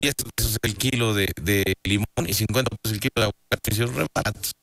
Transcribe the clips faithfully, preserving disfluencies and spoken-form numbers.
diez pesos el kilo de, de limón y cincuenta pesos el kilo de aguacate. Me hicieron re baratos.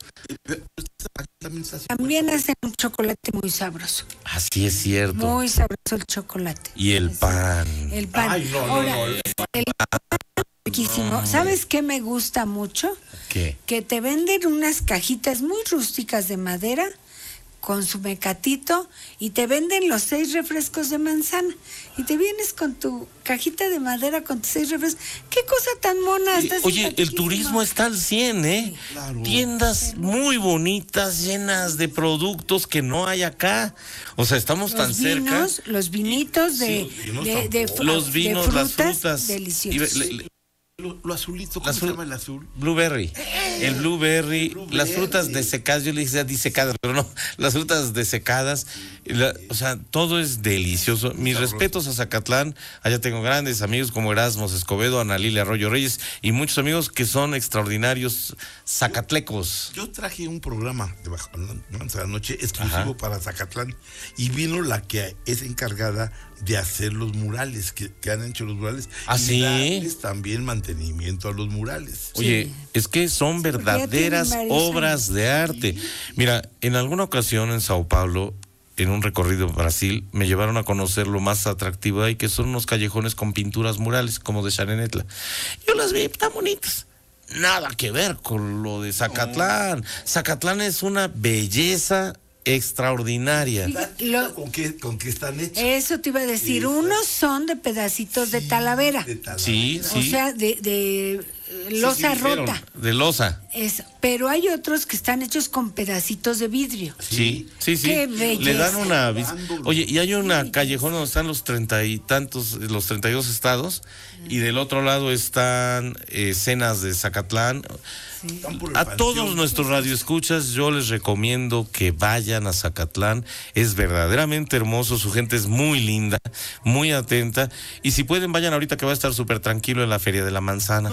También hacen un chocolate muy sabroso. Así es cierto. Muy sabroso el chocolate. Y el Así. pan. El pan. Ay, no, no, Ahora, no, el pan es riquísimo. ¿Sabes qué me gusta mucho? ¿Qué? Que te venden unas cajitas muy rústicas de madera con su mecatito y te venden los seis refrescos de manzana y te vienes con tu cajita de madera con tus seis refrescos. ¡Qué cosa tan mona! Está Oye, el simpaticísimo. turismo está al cien, ¿eh? Sí. Claro. Tiendas muy bonitas, llenas de productos que no hay acá. O sea, estamos tan Los cerca. vinos, los vinitos de, Sí, vinos de, de, tampoco. fru- Los de vinos, las frutas frutas. deliciosos. Y le- le- Lo, lo azulito, ¿cómo La se azul- llama el azul? Blueberry, el blueberry, blueberry. las frutas desecadas, yo le dije disecadas, pero no, las frutas desecadas, la- o sea, todo es delicioso. Mis Sabroso. respetos a Zacatlán, allá tengo grandes amigos como Erasmos Escobedo, Ana Lilia Arroyo Reyes y muchos amigos que son extraordinarios zacatlecos. Yo traje un programa de Bajo de la Noche exclusivo Ajá. para Zacatlán y vino la que es encargada de hacer los murales, que, que han hecho los murales. ¿Ah, y sí? darles también mantenimiento a los murales. Oye, Sí. es que son porque ya verdaderas tienen varios obras años. de arte. Mira, en alguna ocasión en Sao Paulo, en un recorrido a Brasil, me llevaron a conocer lo más atractivo de ahí, que son unos callejones con pinturas murales, como de Xarenetla. Yo las vi tan bonitas. Nada que ver con lo de Zacatlán. Zacatlán es una belleza extraordinaria. Fíjate, lo- ¿Con qué, con qué están hechos? eso te iba a decir, Eso. unos son de pedacitos de talavera, De Talavera. Sí, o sí. sea, de, de eh, losa Sí, dijeron, rota. de losa. Eso. Pero hay otros que están hechos con pedacitos de vidrio. Sí, sí, sí. Qué Le belleza. dan una vis- Dándole. Oye, y hay una callejón donde están los treinta y tantos, los treinta y dos estados, y del otro lado están eh, escenas de Zacatlán. Están por el A panteón. todos nuestros radioescuchas, yo les recomiendo que vayan a Zacatlán. Es verdaderamente hermoso, su gente es muy linda, muy atenta. Y si pueden, vayan ahorita que va a estar súper tranquilo en la Feria de la Manzana.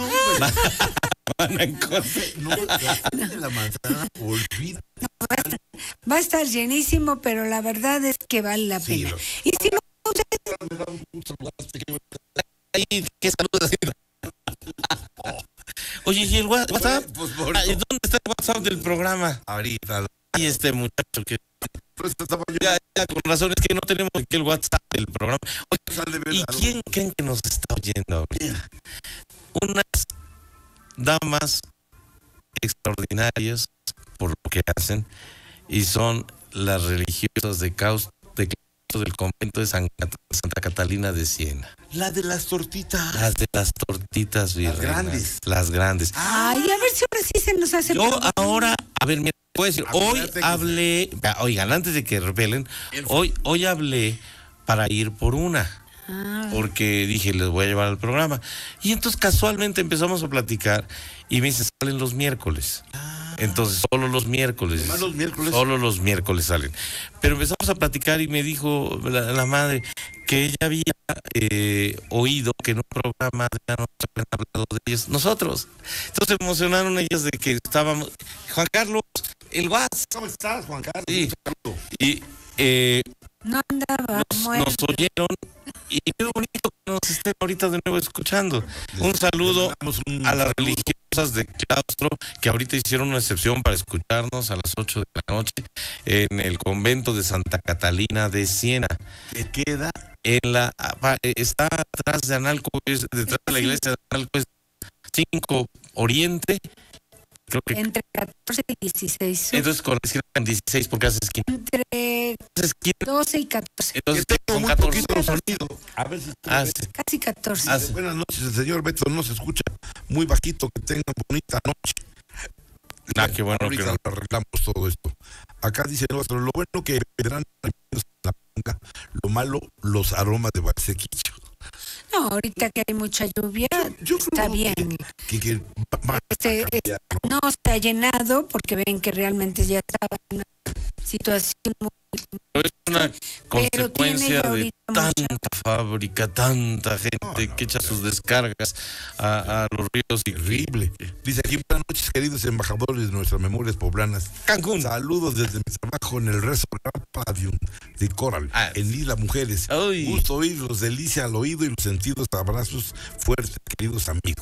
Van a encontrar- No, la Feria de la manzana, olvida. Va a estar llenísimo, pero la verdad es que vale la Sí, pena. lo- Y si no, Ahí, ¿qué saludas? Oye, ¿y el wa- WhatsApp? Pues por Ay, eso, ¿dónde está el WhatsApp del programa? ahorita. Y este muchacho que Pues estaba yo. ya, ya con razón es que no tenemos aquí el WhatsApp del programa. Oye, Sal de ver ¿y algo. quién creen que nos está oyendo ahorita? Unas damas extraordinarias por lo que hacen y son las religiosas de Caus, de Claustro del convento de San Cat- Santa Catalina de Siena. La de las tortitas. Las de las tortitas virrenas. grandes. Las grandes. ay, a ver si ahora sí se nos hace. Yo pregunta. ahora, a ver, mira, voy a decir, hoy Acuérdate que- hablé, va, oigan, antes de que revelen, hoy, hoy hablé para ir por una, Ah, porque dije, les voy a llevar al programa. Y entonces casualmente empezamos a platicar y me dice, salen los miércoles. Entonces, solo los miércoles. Nomás los miércoles. Solo los miércoles salen. Pero empezamos a platicar y me dijo la, la madre que ella había eh, oído que en un programa ya nos habían hablado de ellos, nosotros. Entonces se emocionaron ellas de que estábamos. Juan Carlos, el WhatsApp. ¿Cómo estás, Juan Carlos? Sí. Un saludo. Y eh, no andaba nos, muerto. nos oyeron. Y qué bonito que nos estén ahorita de nuevo escuchando. Un saludo Les mandamos un a las saludo. religiosas de Claustro, que ahorita hicieron una excepción para escucharnos a las ocho de la noche en el convento de Santa Catalina de Siena. Que queda En la apa- está atrás de Analco, es detrás de la iglesia de Analco, es cinco Oriente, creo que Entre catorce y dieciséis. sur. entonces con la esquina en dieciséis porque hace esquina. Entre Hace esquina, doce y catorce. entonces que tengo con muy catorce. poquito sonido. A ver si Ah, sí. Casi catorce. Ah, sí. Buenas noches, el señor Beto no se escucha muy bajito, que tengan bonita noche. Ah, qué bueno que Ahorita no. arreglamos todo esto. Acá dice el otro, lo bueno que vendrán la panga, lo malo, los aromas de Barsequillo. No, ahorita que hay mucha lluvia, Yo está creo bien. Que, que va- va a Este, cambiar, ¿no? No se ha llenado porque ven que realmente ya estaba en una situación muy... Pero es una consecuencia tiene de ahorita mucha- tanta fábrica, tanta gente que echa sus descargas a, a los ríos y Terrible. Dice aquí, buenas noches, queridos embajadores de nuestras memorias poblanas. Cancún. Saludos desde mi trabajo en el restaurante Padium de Coral, Ah. en Isla Mujeres. Ay. Gusto oírlos, delicia al oído y los sentidos. Abrazos fuertes, queridos amigos.